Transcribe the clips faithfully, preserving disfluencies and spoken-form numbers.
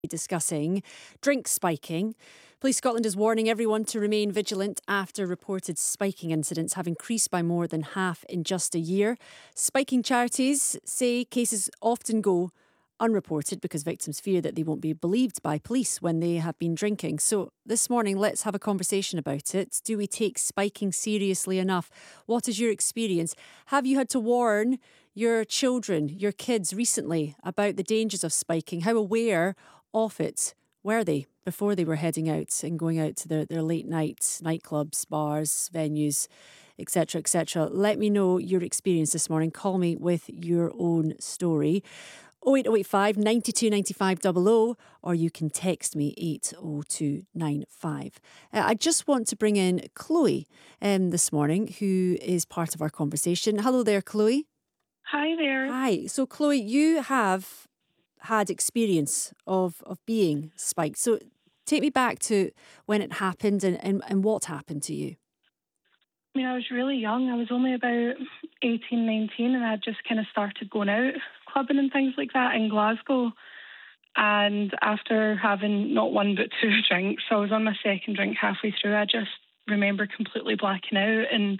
Discussing drink spiking. Police Scotland is warning everyone to remain vigilant after reported spiking incidents have increased by more than half in just a year. Spiking charities say cases often go unreported because victims fear that they won't be believed by police when they have been drinking. So this morning, let's have a conversation about it. Do we take spiking seriously enough? What is your experience? Have you had to warn your children, your kids recently about the dangers of spiking? How aware of it were they before they were heading out and going out to their, their late nights, nightclubs, bars, venues, et cetera, et cetera? Let me know your experience this morning. Call me with your own story. oh eight oh eight five, nine two, nine five double oh, or you can text me eight oh two nine five. Uh, I just want to bring in Chloe um, this morning, who is part of our conversation. Hello there, Chloe. Hi there. Hi. So, Chloe, you have had experience of, of being spiked. So take me back to when it happened and, and, and what happened to you. I mean, I was really young. I was only about eighteen, nineteen, and I just kind of started going out, clubbing and things like that in Glasgow. And after having not one but two drinks, so I was on my second drink halfway through, I just remember completely blacking out and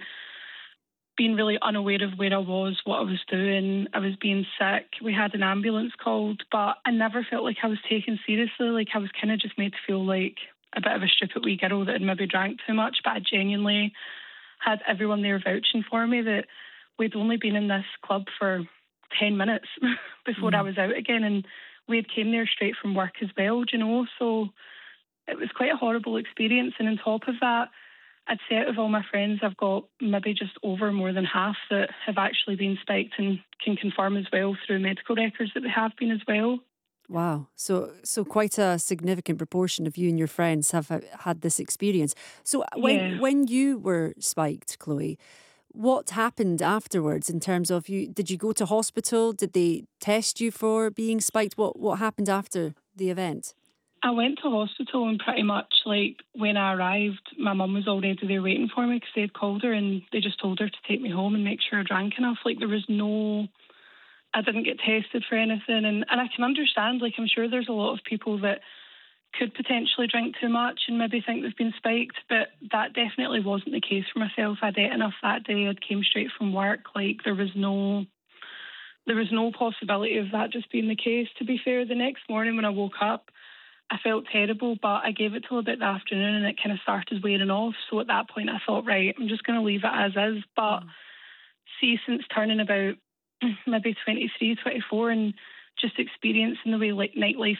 being really unaware of where I was, what I was doing. I was being sick. We had an ambulance called, but I never felt like I was taken seriously. Like I was kind of just made to feel like a bit of a stupid wee girl that had maybe drank too much, but I genuinely had everyone there vouching for me that we'd only been in this club for ten minutes before mm. I was out again, and we had came there straight from work as well, you know, so it was quite a horrible experience. And on top of that, I'd say out of all my friends, I've got maybe just over more than half that have actually been spiked and can confirm as well through medical records that they have been as well. Wow. So so quite a significant proportion of you and your friends have had this experience. So when Yeah. when you were spiked, Chloe, what happened afterwards in terms of you? Did you go to hospital? Did they test you for being spiked? What what happened after the event? I went to hospital, and pretty much like when I arrived, my mum was already there waiting for me because they had called her and they just told her to take me home and make sure I drank enough. Like there was no, I didn't get tested for anything. And, and I can understand, like I'm sure there's a lot of people that could potentially drink too much and maybe think they've been spiked, but that definitely wasn't the case for myself. I'd ate enough that day. I came straight from work. Like there was no, there was no possibility of that just being the case. To be fair, the next morning when I woke up, I felt terrible, but I gave it till about the afternoon and it kind of started wearing off. So at that point I thought, right, I'm just going to leave it as is. But mm. see, since turning about maybe twenty-three, twenty-four and just experiencing the way like nightlife